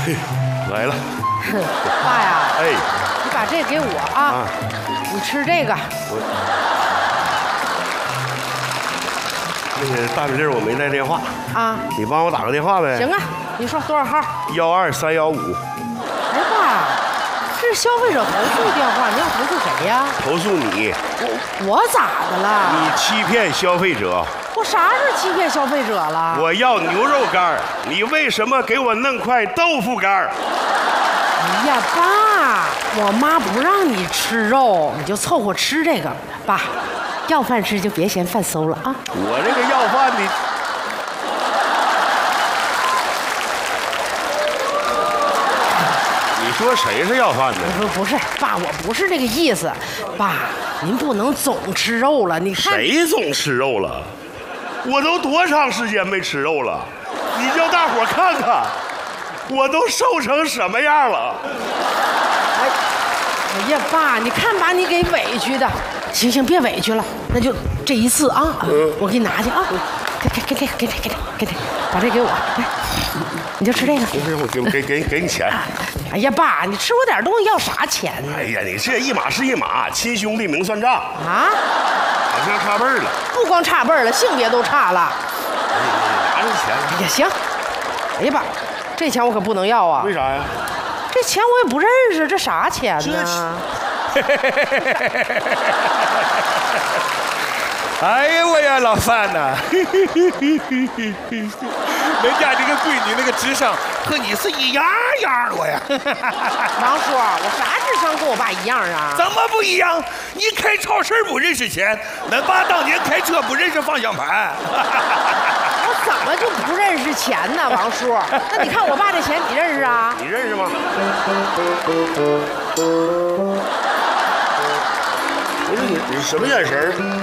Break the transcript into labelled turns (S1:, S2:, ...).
S1: 来了。
S2: 爸呀，
S1: 哎，
S2: 你把这给我啊，你吃这个。
S1: 那个大米粒儿我没带电话
S2: 啊，
S1: 你帮我打个电话呗。
S2: 行啊，你说多少号
S1: ？12315。
S2: 哎爸，这是消费者投诉电话，你要投诉谁呀？
S1: 投诉你，
S2: 我咋的了？
S1: 你欺骗消费者。
S2: 我啥是欺骗消费者了？
S1: 我要牛肉干儿，你为什么给我弄块豆腐干儿？
S2: 哎呀，爸，我妈不让你吃肉，你就凑合吃这个。爸，要饭吃就别嫌饭馊了啊！
S1: 我这个要饭的，你说谁是要饭的？
S2: 不是，爸，我不是这个意思。爸，您不能总吃肉了。你看
S1: 谁总吃肉了？我都多长时间没吃肉了？你叫大伙看看，我都瘦成什么样了？
S2: 哎呀，爸，你看把你给委屈的。行，别委屈了，那就这一次啊，我给你拿去啊，给，把这给我，来，你就吃这个。
S1: 我给你钱。
S2: 哎呀，爸，你吃我点东西要啥钱呢？
S1: 哎呀，你这一码是一码，亲兄弟明算账
S2: 啊，
S1: 好像差辈儿了。
S2: 不光差辈儿了，性别都差了。
S1: 拿着钱。
S2: 哎呀，行。哎呀，爸，这钱我可不能要啊。
S1: 为啥呀？
S2: 这钱我也不认识，这啥钱呢？
S3: 哎呀我呀，老范呐，人家这个闺女那个智商和你是一样的我呀。
S2: 王叔，我啥智商跟我爸一样啊？
S3: 怎么不一样？你开超市不认识钱，恁爸当年开车不认识方向盘。
S2: 我怎么就不认识钱呢，王叔？那你看我爸这钱，你认识啊？
S1: 你认识吗？不是你什么眼神？